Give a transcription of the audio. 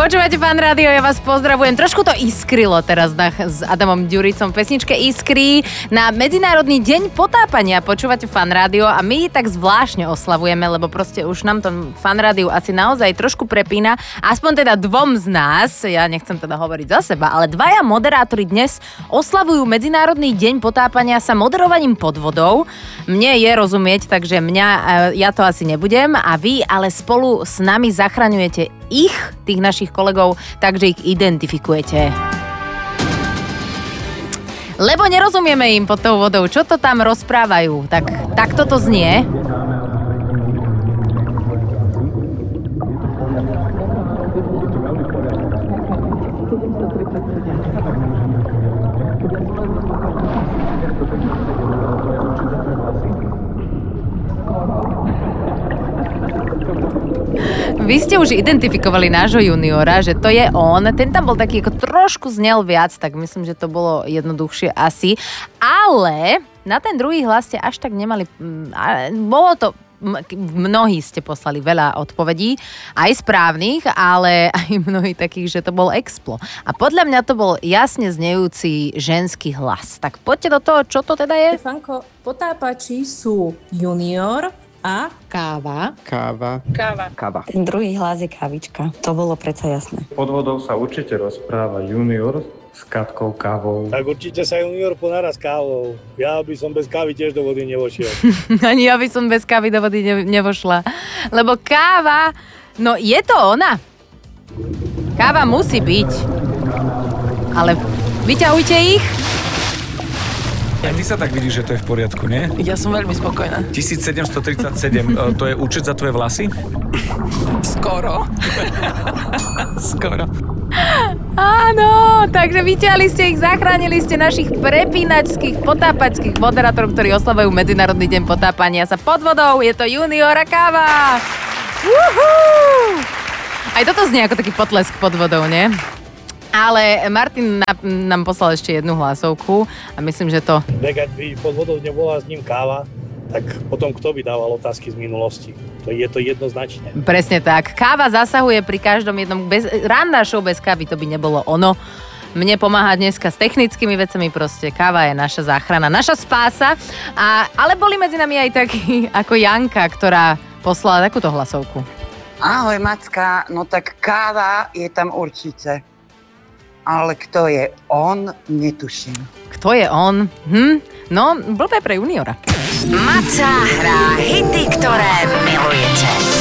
Počúvate Fan Rádio, ja vás pozdravujem. Trošku to iskrilo teraz s Adamom Ďuricom v pesničke Iskry na Medzinárodný deň potápania. Počúvate Fan Rádio a my tak zvláštne oslavujeme, lebo proste už nám to Fan Rádio asi naozaj trošku prepína. Aspoň teda dvom z nás, ja nechcem teda hovoriť za seba, ale dvaja moderátori dnes oslavujú Medzinárodný deň potápania sa moderovaním pod vodou. Mne je rozumieť, takže ja to asi nebudem a vy ale spolu s nami zachraňujete tých našich kolegov, takže ich identifikujete. Lebo nerozumieme im pod tou vodou, čo to tam rozprávajú. Tak toto znie. Vy ste už identifikovali nášho juniora, že to je on. Ten tam bol taký, ako trošku znel viac, tak myslím, že to bolo jednoduchšie asi. Ale na ten druhý hlas ste až tak nemali... Bolo to... Mnohí ste poslali veľa odpovedí, aj správnych, ale aj mnohí takých, že to bol explo. A podľa mňa to bol jasne znejúci ženský hlas. Tak poďte do toho, čo to teda je? Fanko, potápači sú junior a káva. Ten druhý hlas je kávička. To bolo predsa jasné. Pod vodou sa určite rozpráva junior s Katkou kávou. Tak určite sa junior ponára s kávou. Ja by som bez kávy tiež do vody nevošiel. Ani ja by som bez kávy do vody nevošla. Lebo káva, no je to ona. Káva musí byť. Ale vyťahujte ich. A ty sa tak vidíš, že to je v poriadku, nie? Ja som veľmi spokojná. 1737, to je účet za tvoje vlasy? Skoro. Áno, takže vyťahli ste ich, zachránili ste našich prepínačských, potápačských moderátorov, ktorí oslavujú Medzinárodný deň potápania sa pod vodou. Je to junior a káva. Uhú! Aj toto znie ako taký potlesk pod vodou, nie? Ale Martin nám poslal ešte jednu hlasovku a myslím, že to... Keď by pod vodou nebola s ním káva, tak potom kto by dával otázky z minulosti? Je to jednoznačne. Presne tak. Káva zasahuje pri každom jednom... Ranná show bez kávy, to by nebolo ono. Mne pomáha dneska s technickými vecami, proste káva je naša záchrana, naša spása. Ale boli medzi nami aj takí ako Janka, ktorá poslala takúto hlasovku. Ahoj Macka, no tak káva je tam určite. Ale kto je on, netuším. Kto je on? No, blbé pre juniora. Maca hrá hity, ktoré milujete.